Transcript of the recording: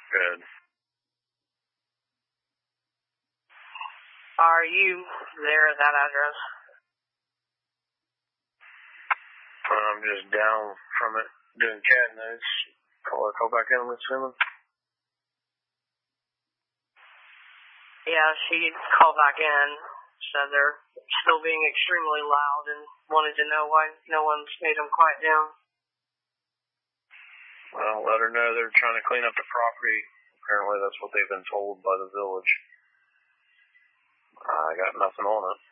Good. Are you there at that address? I'm just down from it doing cat notes. Call back in with Simmons. Yeah, she called back in, said they're still being extremely loud and wanted to know why no one's made them quiet down. Well, let her know they're trying to clean up the property. Apparently that's what they've been told by the village. I got nothing on it.